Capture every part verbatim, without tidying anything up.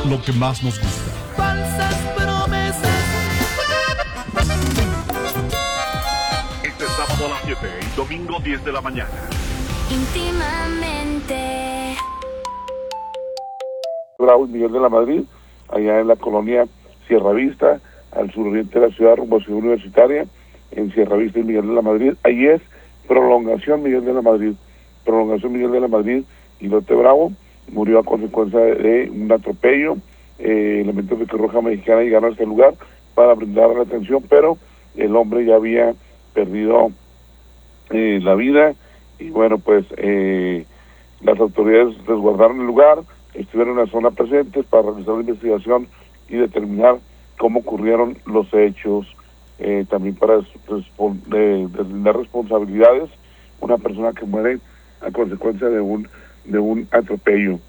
lo que más nos gusta. Falsas promesas. Este sábado a las siete y domingo diez de la mañana. Íntimamente. Bravo y Miguel de la Madrid, allá en la colonia Sierra Vista, al suroriente de la ciudad, rumbo a Ciudad Universitaria, en Sierra Vista y Miguel de la Madrid. Ahí es prolongación Miguel de la Madrid, prolongación Miguel de la Madrid, y Lote Bravo murió a consecuencia de un atropello. Eh, elementos de Cruz Roja Mexicana llegaron a este lugar para brindar la atención, pero el hombre ya había perdido eh, la vida, y bueno, pues eh, las autoridades resguardaron el lugar, estuvieron en la zona presentes para realizar la investigación y determinar cómo ocurrieron los hechos, eh, también para eh, deslindar responsabilidades. Una persona que muere a consecuencia de un de un atropello.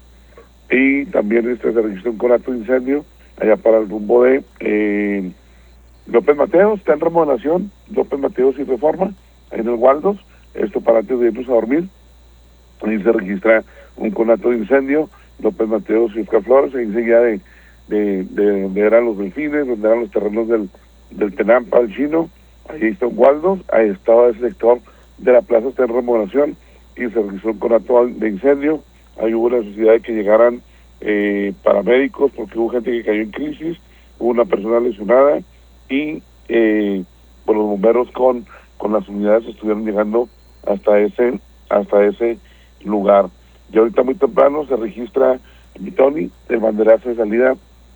Y también este se registró un conato de incendio allá para el rumbo de eh, López Mateos, está en remodelación, López Mateos y Reforma, en el Waldos, esto para antes de irnos a dormir. Ahí se registra un conato de incendio, López Mateos y Oscar Flores, ahí enseguida de, de, de donde eran los delfines, donde eran los terrenos del, del Tenampa, el Chino. Ahí está un Waldos, ahí estaba ese sector de la plaza, está en remodelación, y se registró un conato de incendio. Ahí hubo la necesidad de que llegaran eh, paramédicos, porque hubo gente que cayó en crisis, hubo una persona lesionada, y eh, pues los bomberos con, con las unidades estuvieron llegando hasta ese, hasta ese lugar. Y ahorita muy temprano se registra en Mitoni el banderazo de salida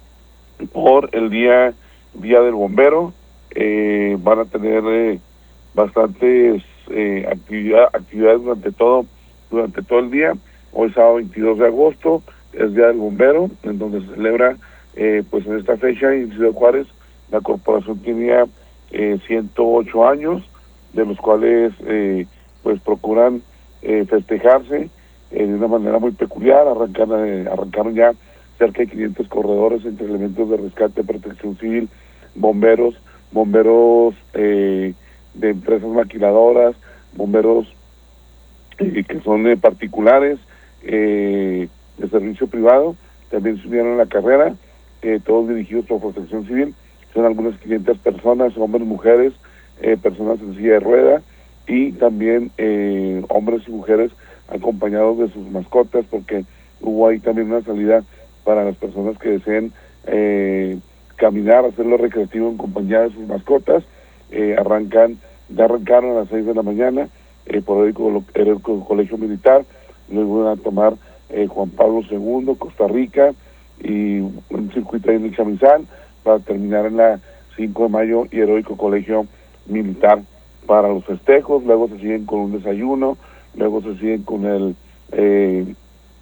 por el día, día del bombero. Eh, van a tener eh, bastantes eh, actividad, actividades durante todo, durante todo el día. Hoy sábado veintidós de agosto es Día del Bombero, en donde se celebra eh, pues en esta fecha en Ciudad Juárez. La corporación tenía eh, ciento ocho años, de los cuales eh, pues procuran eh, festejarse eh, de una manera muy peculiar. Arrancan, eh, arrancaron ya cerca de quinientos corredores entre elementos de rescate, protección civil, bomberos, bomberos eh, de empresas maquiladoras, bomberos eh, que son eh, particulares, eh, de servicio privado. También se unieron a la carrera, eh, todos dirigidos por protección civil. Son algunas quinientas personas, hombres, mujeres, eh, personas en silla de rueda, y también eh, hombres y mujeres acompañados de sus mascotas, porque hubo ahí también una salida para las personas que deseen eh, caminar, hacerlo recreativo en compañía de sus mascotas. Eh, arrancan, ya arrancaron a las seis de la mañana eh, por el, el Colegio Militar, luego van a tomar eh, Juan Pablo segundo, Costa Rica, y un circuito ahí en el Chamizal, para terminar en la cinco de mayo y Heroico Colegio Militar para los festejos. Luego se siguen con un desayuno, luego se siguen con el eh,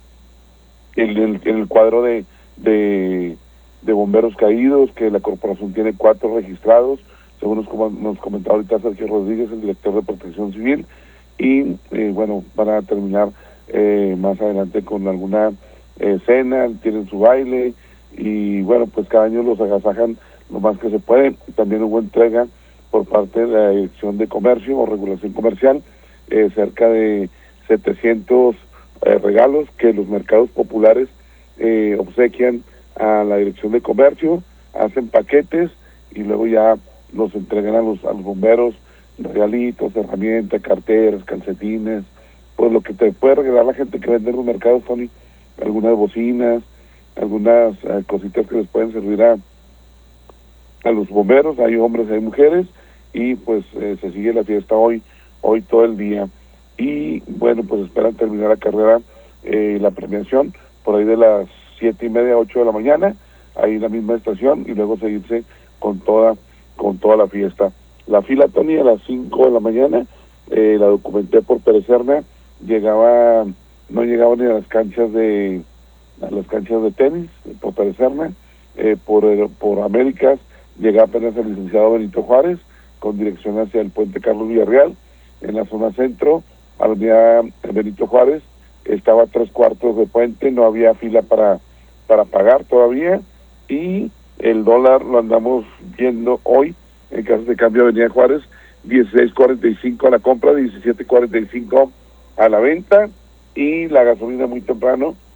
el, el, el cuadro de, de de bomberos caídos, que la corporación tiene cuatro registrados, según nos, nos comentaba ahorita Sergio Rodríguez, el director de Protección Civil. Y eh, bueno, van a terminar eh, más adelante con alguna eh, cena, tienen su baile, y bueno, pues cada año los agasajan lo más que se puede. También hubo entrega por parte de la Dirección de Comercio o Regulación Comercial, eh, cerca de setecientos eh, regalos que los mercados populares eh, obsequian a la Dirección de Comercio, hacen paquetes y luego ya los entregan a los, a los bomberos, regalitos, herramientas, carteras, calcetines, pues lo que te puede regalar la gente que vende en los mercados, Tony, algunas bocinas, algunas eh, cositas que les pueden servir a, a los bomberos. Hay hombres, hay mujeres, y pues eh, se sigue la fiesta hoy, hoy todo el día. Y bueno, pues esperan terminar la carrera, eh, la premiación, por ahí de las siete y media, ocho de la mañana, ahí en la misma estación, y luego seguirse con toda, con toda la fiesta. La fila, Tony, a las cinco de la mañana, eh, la documenté por Perecerna, llegaba, no llegaba ni a las canchas de a las canchas de tenis, por Perecerna, eh, por, por Américas, llegaba apenas el licenciado Benito Juárez, con dirección hacia el puente Carlos Villarreal. En la zona centro, avenida Benito Juárez, estaba a tres cuartos de puente, no había fila para, para pagar todavía, y el dólar lo andamos viendo hoy, en caso de cambio avenida Juárez, dieciséis cuarenta y cinco a la compra, diecisiete cuarenta y cinco a la venta, y la gasolina muy temprano